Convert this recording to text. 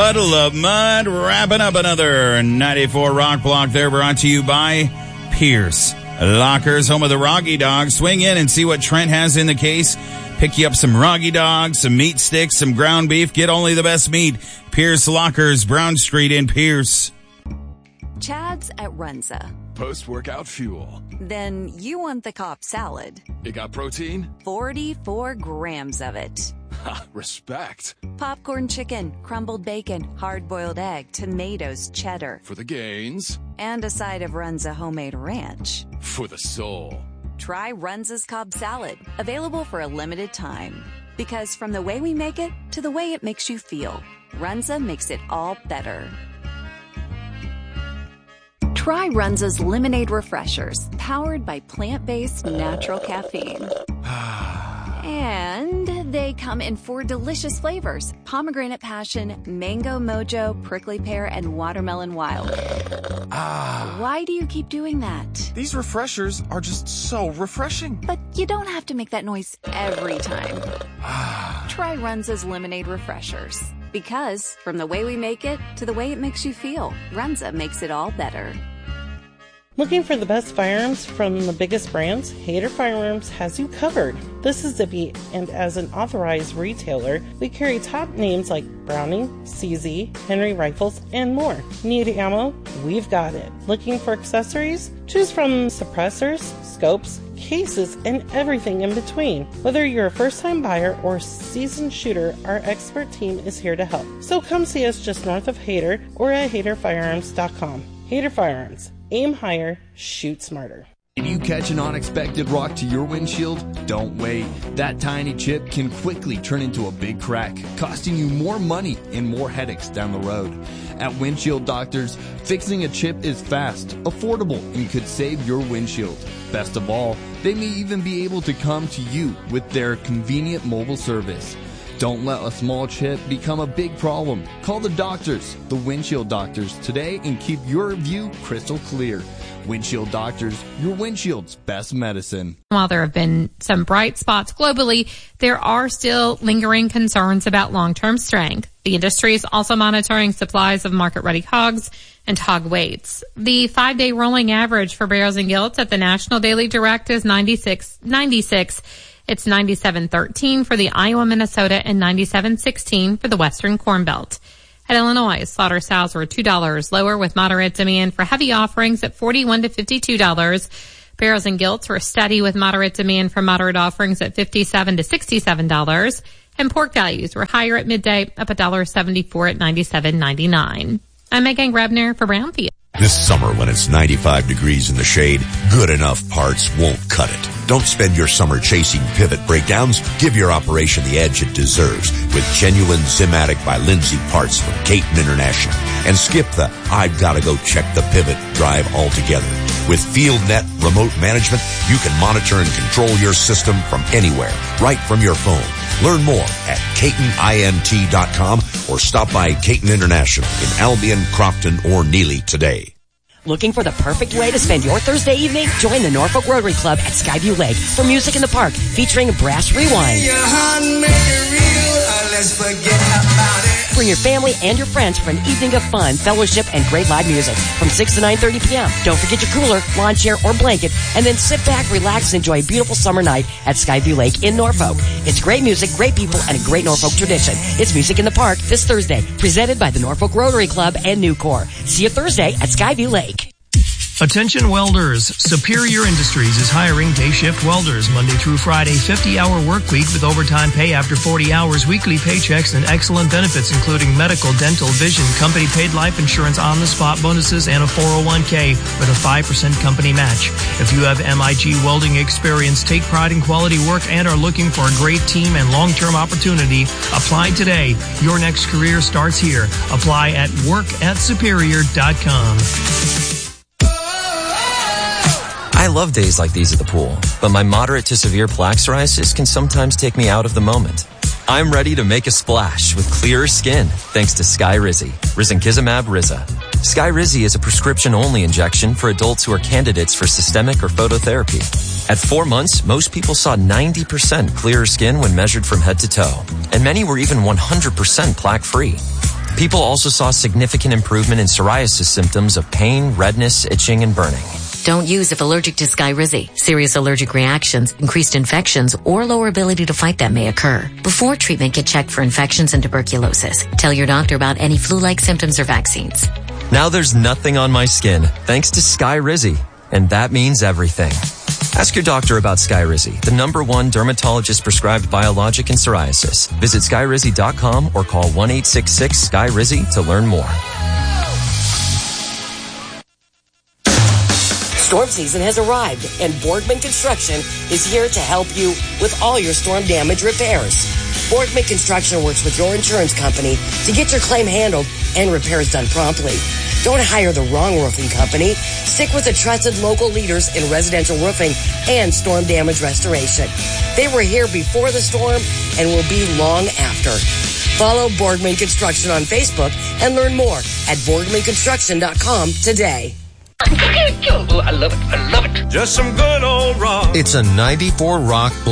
Puddle of Mud, wrapping up another 94 Rock Block there, brought to you by Pierce Lockers, home of the Roggy Dog. Swing in and see what Trent has in the case. Pick you up some Roggy Dogs, some meat sticks, some ground beef. Get only the best meat. Pierce Lockers, Brown Street in Pierce. Chad's at Runza. Post-workout fuel. Then you want the Cobb salad. It got protein? 44 grams of it. Ha, respect. Popcorn chicken, crumbled bacon, hard-boiled egg, tomatoes, cheddar. For the gains. And a side of Runza homemade ranch. For the soul. Try Runza's Cobb salad, available for a limited time. Because from the way we make it to the way it makes you feel, Runza makes it all better. Try Runza's Lemonade Refreshers, powered by plant-based natural caffeine. And they come in 4 delicious flavors: pomegranate passion, mango mojo, prickly pear, and watermelon wild. Why do you keep doing that? These refreshers are just so refreshing. But you don't have to make that noise every time. Try Runza's Lemonade Refreshers. Because from the way we make it to the way it makes you feel, Runza makes it all better. Looking for the best firearms from the biggest brands? Hader Firearms has you covered. This is Zippy, and as an authorized retailer, we carry top names like Browning, CZ, Henry Rifles, and more. Need ammo? We've got it. Looking for accessories? Choose from suppressors, scopes, cases, and everything in between. Whether you're a first-time buyer or seasoned shooter, our expert team is here to help. So come see us just north of Hader or at HaderFirearms.com. Hader Firearms. Aim higher, shoot smarter. If you catch an unexpected rock to your windshield, don't wait. That tiny chip can quickly turn into a big crack, costing you more money and more headaches down the road. At Windshield Doctors, fixing a chip is fast, affordable, and could save your windshield. Best of all, they may even be able to come to you with their convenient mobile service. Don't let a small chip become a big problem. Call the doctors, the Windshield Doctors, today and keep your view crystal clear. Windshield Doctors, your windshield's best medicine. While there have been some bright spots globally, there are still lingering concerns about long-term strength. The industry is also monitoring supplies of market-ready hogs and hog weights. The 5-day rolling average for barrels and gilts at the National Daily Direct is 96. It's 97.13 for the Iowa, Minnesota, and 97.16 for the Western Corn Belt. At Illinois, slaughter sows were $2 lower with moderate demand for heavy offerings at $41 to $52. Barrels and gilts were steady with moderate demand for moderate offerings at $57 to $67. And pork values were higher at midday, up $1.74 at $97.99. I'm Megan Grebner for Brownfield. This summer, when it's 95 degrees in the shade, good enough parts won't cut it. Don't spend your summer chasing pivot breakdowns. Give your operation the edge it deserves with genuine Zimatic by Lindsay parts from Caton International. And skip the I've got to go check the pivot drive altogether. With FieldNet remote management, you can monitor and control your system from anywhere, right from your phone. Learn more at CatonINT.com or stop by Caton International in Albion, Crofton, or Neely today. Looking for the perfect way to spend your Thursday evening? Join the Norfolk Rotary Club at Skyview Lake for music in the park featuring Brass Rewind. Bring your family and your friends for an evening of fun, fellowship, and great live music from 6 to 9:30 p.m. Don't forget your cooler, lawn chair, or blanket, and then sit back, relax, and enjoy a beautiful summer night at Skyview Lake in Norfolk. It's great music, great people, and a great Norfolk tradition. It's Music in the Park this Thursday, presented by the Norfolk Rotary Club and Nucor. See you Thursday at Skyview Lake. Attention welders. Superior Industries is hiring day shift welders Monday through Friday, 50-hour work week with overtime pay after 40 hours, weekly paychecks, and excellent benefits including medical, dental, vision, company paid life insurance, on-the-spot bonuses, and a 401k with a 5% company match. If you have MIG welding experience, take pride in quality work, and are looking for a great team and long-term opportunity, apply today. Your next career starts here. Apply at workatsuperior.com. I love days like these at the pool, but my moderate to severe plaque psoriasis can sometimes take me out of the moment. I'm ready to make a splash with clearer skin thanks to Skyrizi, Risankizumab Riza. Skyrizi is a prescription-only injection for adults who are candidates for systemic or phototherapy. At 4 months, most people saw 90% clearer skin when measured from head to toe, and many were even 100% plaque-free. People also saw significant improvement in psoriasis symptoms of pain, redness, itching, and burning. Don't use if allergic to Skyrizi. Serious allergic reactions, increased infections, or lower ability to fight them may occur. Before treatment, get checked for infections and tuberculosis. Tell your doctor about any flu-like symptoms or vaccines. Now there's nothing on my skin, thanks to Skyrizi. And that means everything. Ask your doctor about Skyrizi, the #1 dermatologist-prescribed biologic in psoriasis. Visit Skyrizi.com or call 1-866-SKY-RIZI to learn more. Storm season has arrived, and Boardman Construction is here to help you with all your storm damage repairs. Boardman Construction works with your insurance company to get your claim handled and repairs done promptly. Don't hire the wrong roofing company. Stick with the trusted local leaders in residential roofing and storm damage restoration. They were here before the storm and will be long after. Follow Boardman Construction on Facebook and learn more at boardmanconstruction.com today. I love it. I love it. Just some good old rock. It's a 94 Rock